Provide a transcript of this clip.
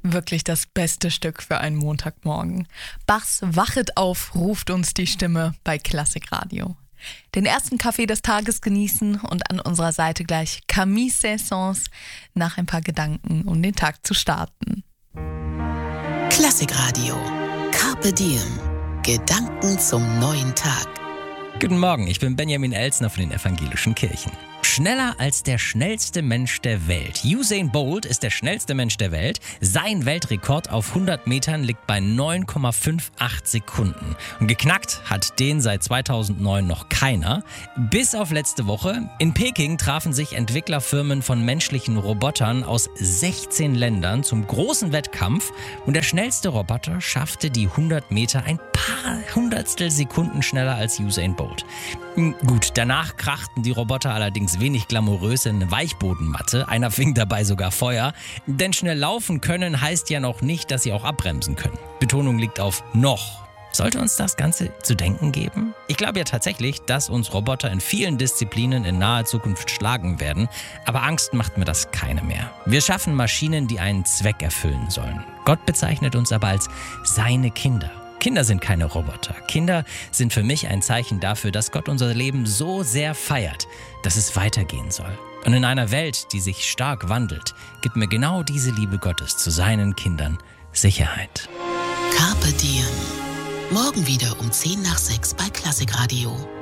Wirklich das beste Stück für einen Montagmorgen. Bachs Wachet auf ruft uns die Stimme bei Klassikradio. Den ersten Kaffee des Tages genießen und an unserer Seite gleich Camille Saint-Saëns nach ein paar Gedanken, um den Tag zu starten. Klassikradio. Carpe Diem. Gedanken zum neuen Tag. Guten Morgen, ich bin Benjamin Elsner von den Evangelischen Kirchen. Schneller als der schnellste Mensch der Welt. Usain Bolt ist der schnellste Mensch der Welt. Sein Weltrekord auf 100 Metern liegt bei 9,58 Sekunden. Und geknackt hat den seit 2009 noch keiner. Bis auf letzte Woche. In Peking trafen sich Entwicklerfirmen von menschlichen Robotern aus 16 Ländern zum großen Wettkampf. Und der schnellste Roboter schaffte die 100 Meter ein paar Hundertstel Sekunden schneller als Usain Bolt. Gut, danach krachten die Roboter allerdings wenig glamourös in eine Weichbodenmatte. Einer fing dabei sogar Feuer. Denn schnell laufen können heißt ja noch nicht, dass sie auch abbremsen können. Betonung liegt auf noch. Sollte uns das Ganze zu denken geben? Ich glaube ja tatsächlich, dass uns Roboter in vielen Disziplinen in naher Zukunft schlagen werden. Aber Angst macht mir das keine mehr. Wir schaffen Maschinen, die einen Zweck erfüllen sollen. Gott bezeichnet uns aber als seine Kinder. Kinder sind keine Roboter. Kinder sind für mich ein Zeichen dafür, dass Gott unser Leben so sehr feiert, dass es weitergehen soll. Und in einer Welt, die sich stark wandelt, gibt mir genau diese Liebe Gottes zu seinen Kindern Sicherheit. Carpe Diem. Morgen wieder um 5:50 bei Klassikradio.